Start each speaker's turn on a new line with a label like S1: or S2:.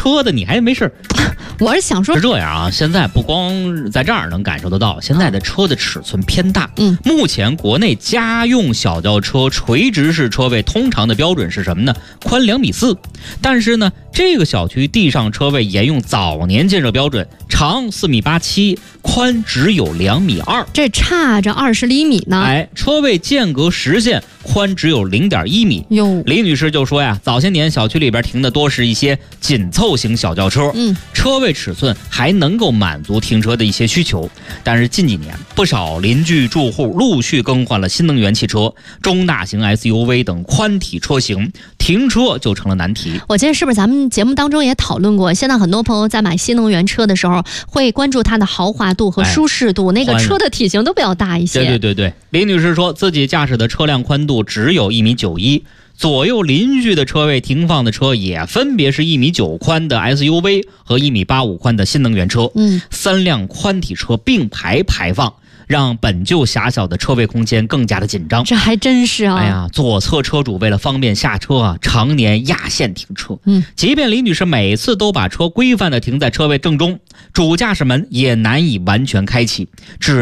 S1: 车的，你还没事。
S2: 我是想说
S1: 是这样啊，现在不光在这儿能感受得到，现在的车的尺寸偏大。目前国内家用小轿车垂直式车位通常的标准是什么呢？宽2.4米。但是呢，这个小区地上车位沿用早年建设标准，长4.87米，宽只有2.2米，
S2: 这差着20厘米呢。
S1: 车位间隔实线宽只有0.1米。李女士就说呀，早些年小区里边停的多是一些紧凑型小轿车，车位尺寸还能够满足停车的一些需求。但是近几年，不少邻居住户陆续更换了新能源汽车、中大型 SUV 等宽体车型，停车就成了难题。
S2: 我记得是不是咱们节目当中也讨论过，现在很多朋友在买新能源车的时候会关注它的豪华度和舒适度，那个车的体型都比较大一些。
S1: 对，李女士说自己驾驶的车辆宽度只有1.91米，左右邻居的车位停放的车也分别是1.9米宽的 SUV 和1.85米宽的新能源车，3辆宽体车并排排放，让本就狭小的车位空间更加的紧张。
S2: 这还真是啊！
S1: 左侧车主为了方便下车啊，常年压线停车。即便李女士每次都把车规范的停在车位正中，主驾驶门也难以完全开启，